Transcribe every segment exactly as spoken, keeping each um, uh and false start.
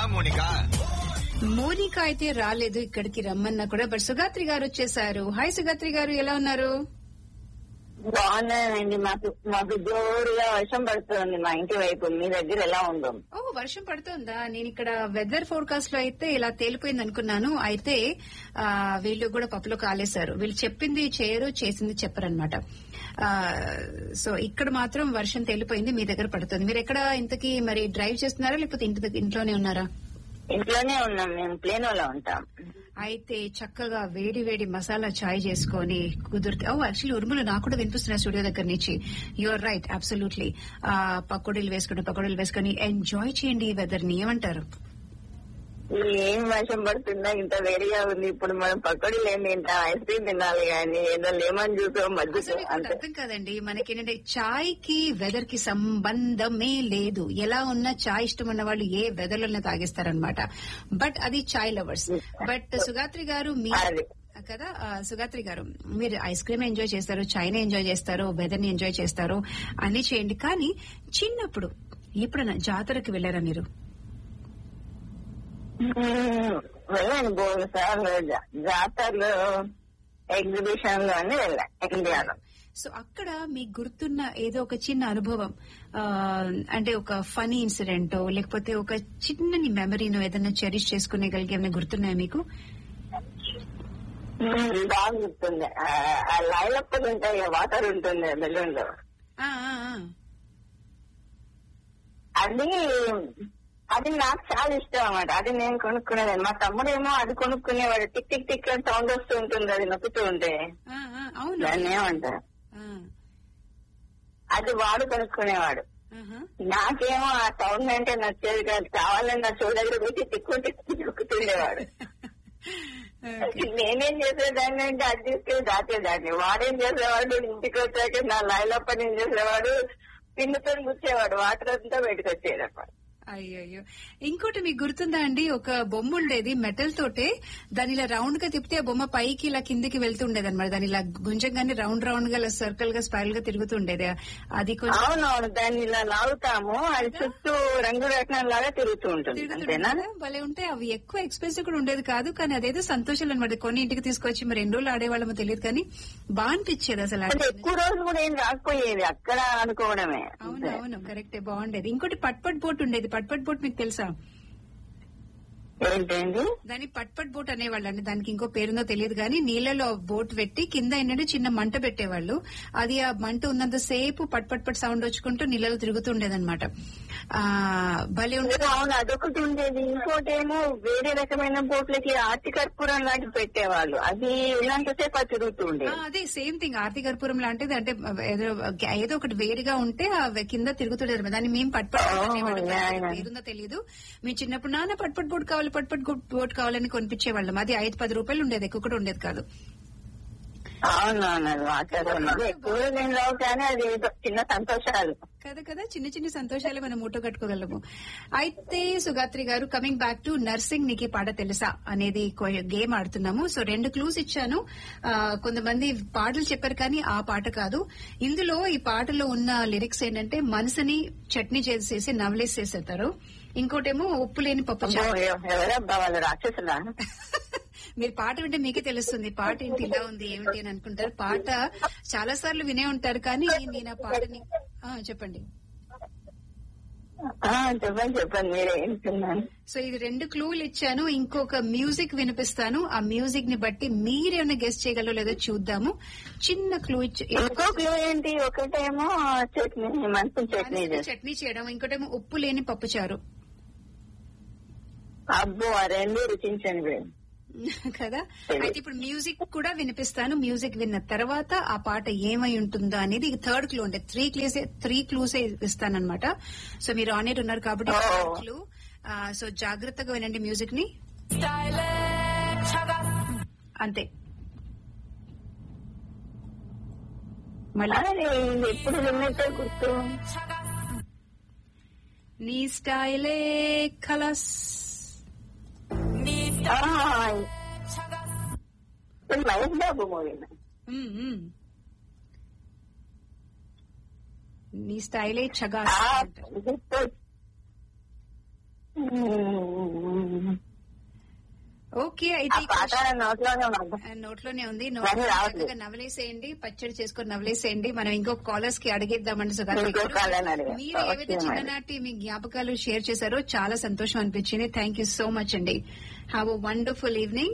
మోనికా. మోనికా అయితే రాలేదు ఇక్కడికి రమ్మన్నా కూడా. బట్ సుగాత్రి గారు వచ్చేసారు. హాయ్ సుగాత్రి గారు, ఎలా ఉన్నారు? బాగున్నానండి. మాకు మాకు జోరుగా వర్షం పడుతుంది మా ఇంటి వైపు. మీ దగ్గర ఎలా ఉందో? ఓ, వర్షం పడుతుందా? నేను ఇక్కడ వెదర్ ఫోర్కాస్ట్ లో అయితే ఇలా తేలిపోయింది అనుకున్నాను. అయితే ఆ వీళ్ళు కూడా పప్పులో కాలేశారు. వీళ్ళు చెప్పింది చేయరు, చేసింది చెప్పరనమాట. సో ఇక్కడ మాత్రం వర్షం తేలిపోయింది, మీ దగ్గర పడుతుంది. మీరు ఎక్కడ ఇంతకీ మరి డ్రైవ్ చేస్తున్నారా లేకపోతే ఇంటి దగ్గర ఇంట్లోనే ఉన్నారా? ఇంట్లోనే ఉన్నాం, మేము ప్లేనోలో ఉంటాం. అయితే చక్కగా వేడి వేడి మసాలా చాయ్ చేసుకొని కుదిరితే. ఓ యాక్చువల్లీ ఉరుములు నాకు కూడా వినిపిస్తున్నాయి స్టూడియో దగ్గర నుంచి. You're right, absolutely. ఆ పకోడీలు వేసుకుని పకోడీలు వేసుకుని ఎంజాయ్ చేయండి ఈ వెదర్ ని. ఏమంటారు? ఏం వర్షం పడుతుందా, ఇంత వేడిగా ఉంది. ఇప్పుడు మనం పకోడీలు ఏం తింటాం, ఐస్ క్రీమ్ తినాలి కానీ ఏదో లెమన్ జ్యూస్ మధ్య. అర్థం కాదండి మనకేంటంటే చాయ్ కి వెదర్ కి సంబంధమే లేదు. ఎలా ఉన్నా చాయ్ ఇష్టం ఉన్న వాళ్ళు ఏ వెదర్ లోనే తాగేస్తారనమాట. బట్ అది చాయ్ లవర్స్. బట్ సుగాత్రి గారు మీ కదా, సుగాత్రి గారు మీరు ఐస్ క్రీమ్ ఎంజాయ్ చేస్తారు, చాయ్ ని ఎంజాయ్ చేస్తారు, వెదర్ ని ఎంజాయ్ చేస్తారు, అన్ని చేయండి. కానీ చిన్నప్పుడు ఎప్పుడైనా జాతరకి వెళ్లారా మీరు? వెళ్ళాను బోర్డు సార్లు, జాతరలు, ఎగ్జిబిషన్లు అన్ని వెళ్ళాను ఇండియాలో. సో అక్కడ మీకు గుర్తున్న ఏదో ఒక చిన్న అనుభవం, అంటే ఒక ఫనీ ఇన్సిడెంట్ లేకపోతే ఒక చిన్నని మెమరీనో ఏదైనా చెరిష్ చేసుకునేగలిగే ఏమైనా గుర్తున్నాయా మీకు? బాగా గుర్తుంది. లైలప్పలు ఉంటాయి, వాటర్ ఉంటుంది బెలూన్ లో. అది అది నాకు చాలా ఇష్టం అన్నమాట. అది నేను కొనుక్కునేదాన్ని. మా తమ్ముడేమో అది కొనుక్కునేవాడు. టిక్ టిక్ టిక్ అని సౌండ్ వస్తూ ఉంటుంది అది నొక్కుతూ ఉంటే. దాన్ని ఏమంటారు, అది వాడు కొనుక్కునేవాడు. నాకేమో ఆ సౌండ్ అంటే నచ్చేది కాదు. కావాలని నా చోటు దగ్గర పెట్టి తిక్కు తిక్కు నొక్కుతుండేవాడు. నేనేం చేసేదాన్ని అంటే అది తీసుకెళ్లి దాచేదాన్ని. వాడేం చేసేవాడు, ఇంటికి వచ్చాక నా లైలప్పని ఏం చేసేవాడు, పిన్నుతో గుచ్చేవాడు, వాటర్ అంతా బయటకు వచ్చేది అన్నమాట. అయ్యో, ఇంకోటి మీకు గుర్తుందా అండి, ఒక బొమ్మ ఉండేది మెటల్ తోటే, దాని ఇలా రౌండ్ గా తిప్పితే ఆ బొమ్మ పైకి ఇలా కిందికి వెళ్తుండేది అనమాట. దాని ఇలా గుంజంగానే రౌండ్ రౌండ్ గా సర్కిల్ గా స్పైరల్ గా తిరుగుతుండేది. అది అవునవును, దాన్ని ఇలా లాగుతాము, అది చుట్టూ రంగు రత్నం లాగా తిరుగుతూ ఉంటుంది. భలే ఉంటే అవి ఎక్కువ ఎక్స్పెన్సివ్ కూడా ఉండేది కాదు, కానీ అదేదో సంతోషాలు అనమాట. కొన్ని ఇంటికి తీసుకొచ్చి మరి ఎన్ని రోజులు ఆడేవాళ్ళమో తెలియదు, కానీ బాగా అనిపించేది అసలు. ఎక్కువ రోజులు కూడా ఏం రాకపోయేది అక్కడ అనుకోవడమే. అవును అవును కరెక్టే, బాగుండేది. ఇంకోటి పట్పట్ బోట్ ఉండేది. పట్పట్ బోట్ మీకు తెలుసా? ఏంటండి దాన్ని పట్పట్ బోట్ అనేవాళ్ళు. దానికి ఇంకో పేరుందో తెలియదు కానీ నీళ్లలో బోట్ పెట్టి కింద ఏంటంటే చిన్న మంట పెట్టేవాళ్ళు. అది ఆ మంట ఉన్నంత సేపు పట్ పట్ పట్ సౌండ్ వచ్చుకుంటూ నీళ్ళలో తిరుగుతుండేదన్నమాట. ఆ భలే ఉండేది. అవును, అదొకటి ఉండేది. ఇంకోటి ఏమో వేరే రకమైన బోట్లకి ఆర్తి కర్పూరం లాంటివి పెట్టేవాళ్ళు. అది ఇలాంటిసేపు అది తిరుగుతూ ఉండేది. అదే సేమ్ థింగ్, ఆర్తి కర్పూరం లాంటిది. అంటే ఏదో ఒకటి వేడిగా ఉంటే కింద తిరుగుతుండేది. దాన్ని మేము పట్పట్ పేరుందో తెలియదు. మేము చిన్నప్పుడు నాన్న పట్పట్ బోట్ కావాలి పట్పట్ బోట్ కావాలని కొనిపించేవాళ్ళం. అది ఐదు పది రూపాయలు ఉండేది, ఎక్కువ కూడా ఉండేది కాదు. చిన్న సంతోషాలు కదా కదా, చిన్న చిన్న సంతోషాలు మనం మూటో కట్టుకోగలము. అయితే సుగాత్రి గారు, కమింగ్ బ్యాక్ టు నర్సింగ్, నీకు పాట తెలుసా అనేది గేమ్ ఆడుతున్నాము. సో రెండు క్లూస్ ఇచ్చాను. కొంతమంది పాటలు చెప్పారు కానీ ఆ పాట కాదు. ఇందులో ఈ పాటలో ఉన్న లిరిక్స్ ఏంటంటే మనసుని చట్నీ చేసేసి నవలేసేసేస్తారు. ఇంకోటేమో ఉప్పు లేని పప్పు. రాక్షసులా? మీరు పాట వింటే మీకే తెలుస్తుంది పాట ఏంటి ఇలా ఉంది ఏమిటి అని అనుకుంటారు. పాట చాలా సార్లు వినే ఉంటారు కానీ నేను ఆ పాటని చెప్పండి చెప్పండి చెప్పండి మీరే. సో ఇది రెండు క్లూలు ఇచ్చాను, ఇంకొక మ్యూజిక్ వినిపిస్తాను. ఆ మ్యూజిక్ ని బట్టి మీరేమైనా గెస్ట్ చేయగలరో లేదో చూద్దాము. చిన్న క్లూ ఇచ్చి, ఇంకో క్లూ ఏంటి, ఒకటేమో చట్నీ, మంచి చట్నీ చట్నీ చేయడం, ఇంకోటేమో ఉప్పు లేని పప్పుచారు. అబ్బో, ఆ రెండు రుచించండి కదా. అయితే ఇప్పుడు మ్యూజిక్ కూడా వినిపిస్తాను. మ్యూజిక్ విన్న తర్వాత ఆ పాట ఏమై ఉంటుందో అనేది థర్డ్ క్లూ. అంటే three clues three clues ఇస్తానన్నమాట. So మీరు ఆన్ ఎయిర్ ఉన్నారు కాబట్టి క్లూ. సో జాగ్రత్తగా వినండి మ్యూజిక్ ని. అంతే. మళ్ళీ ఎప్పుడు విన్నట్టే గుర్తు. నీ స్టైలే కలస్. మహేష్ బాబు మూవీ. నీ స్టైలే చగా. ఓకే ఆ అయితే పాట నోట్లోనే ఉంది. నోట్లోనే ఉంది. కానీ రావట్లేదు. చక్కగా నవలేసేయండి, పచ్చడి చేసుకొని నవలేసేయండి. మనం ఇంకో కాలర్స్ కి అడిగిద్దామండి సుగాత్రి ఇంకో గారు. కాలని అడిగా. మీరు ఏవైతే ఓకే మరి. చిన్ననాటి మీ జ్ఞాపకాలు షేర్ చేశారో చాలా సంతోషం అనిపించింది. థ్యాంక్ యూ సో మచ్ అండి. Have a wonderful evening.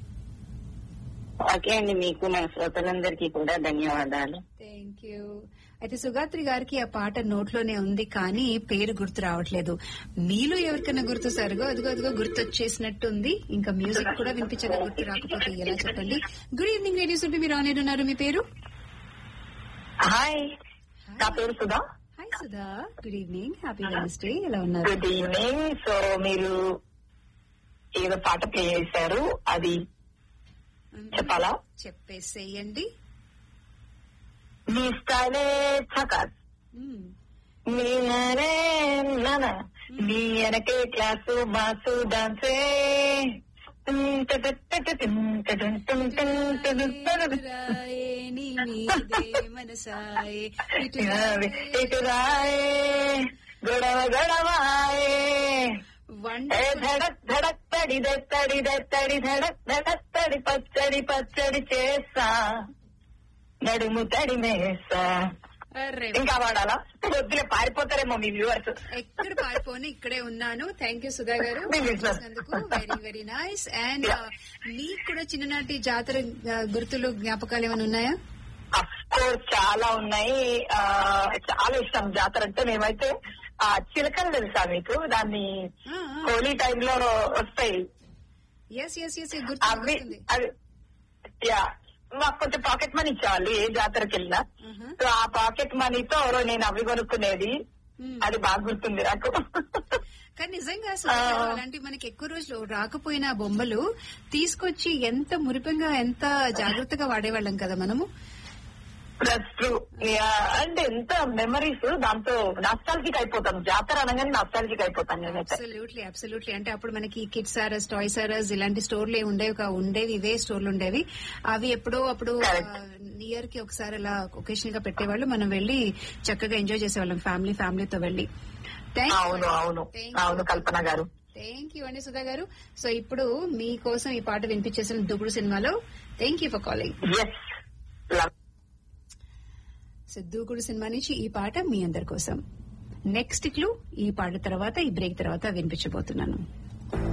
Okay అండి, మీకు మన శ్రోతలందరికీ కూడా ధన్యవాదాలు. Thank you. అయితే సుగాత్రి గారికి ఆ పాట నోట్లోనే ఉంది కానీ పేరు గుర్తు రావట్లేదు. మీలో ఎవరికైనా గుర్తు సరిగో అదిగో అదిగో గుర్తు వచ్చేసినట్టుంది. ఇంకా మ్యూజిక్ కూడా వినిపించగా గుర్తు రాకపోతే ఎలా చెప్పండి. గుడ్ ఈవినింగ్ రేడియో సుబ్బి, మీరు ఆన్ ఎయిర్ ఉన్నారు. మీ పేరు? హాయ్, నా పేరు Sudha. Hi Sudha, good evening, happy Wednesday. ఎలా ఉన్నారు? Good evening. సో మీరు ఏదో పాట ప్లే చేశారు, అది చెప్పాలా? చెప్పేసేయండి. నీ స్టైలే చకాస్, నీ నరే నన, నీ వెనకే క్లాసు మాసు డాన్సే, ఇటు రాయే గొడవ గొడవాయే, ధడక్ ధడక్ తడి దత్తడి దత్తడి ధడక్ ధడక్ తడి పచ్చడి పచ్చడి చేస్తా, నడుము తడి మేస్తా. ఇంకా వాడాలా? వద్దులే, పారిపోతారేమో మీ వ్యూవర్స్. ఎక్కడ పారిపోని, ఇక్కడే ఉన్నాను. థ్యాంక్ యూ సుధా గారు, వెరీ వెరీ నైస్. అండ్ మీకు కూడా చిన్ననాటి జాతర గుర్తులు జ్ఞాపకాలు ఏమైనా ఉన్నాయా? అఫ్ కోర్స్ చాలా ఉన్నాయి. చాలా ఇష్టం జాతర అంటే. మేమైతే ఆ చిలకలు తెలుసా మీకు? దాన్ని హోలీ టైంలో వస్తాయి. అవి అవి యా మాకు కొంచెం పాకెట్ మనీ ఇచ్చేవాళ్ళు ఏ జాతరకి వెళ్ళినా. సో ఆ పాకెట్ మనీతో నేను అవి కొనుక్కునేది. అది బాగా గుర్తుంది నాకు. కానీ నిజంగా అలాంటి మనకి ఎక్కువ రోజులు రాకపోయిన బొమ్మలు తీసుకొచ్చి ఎంత మురిపంగా ఎంత జాగ్రత్తగా వాడేవాళ్ళం కదా మనము. అంటే ఎంత మెమరీస్, దాంతో నాస్టాలజిక్ అయిపోతాం. జాతర అనగానే నాస్టాలజిక్ అయిపోతాం. Absolutely absolutely. అంటే అప్పుడు మనకి కిడ్స్ సారస్, టాయ్ సారస్ ఇలాంటి స్టోర్లు ఉండేవి ఉండేవి ఇవే స్టోర్లు ఉండేవి. అవి ఎప్పుడో అప్పుడు ఇయర్ కి ఒకసారి అలా ఒకేషన్ గా పెట్టేవాళ్ళు. మనం వెళ్లి చక్కగా ఎంజాయ్ చేసేవాళ్ళం ఫ్యామిలీ ఫ్యామిలీతో వెళ్లి. అవును అవును అవును కల్పన గారు. థ్యాంక్ యూ అండి సుధా గారు. సో ఇప్పుడు మీకోసం ఈ పాట వినిపించేసిన దూకుడు సినిమాలో. Thank you for calling. So దూకుడు సినిమా నుంచి ఈ పాట మీ అందరి కోసం. నెక్స్ట్ క్లూ ఈ పాట తర్వాత, ఈ బ్రేక్ తర్వాత వినిపించబోతున్నాను.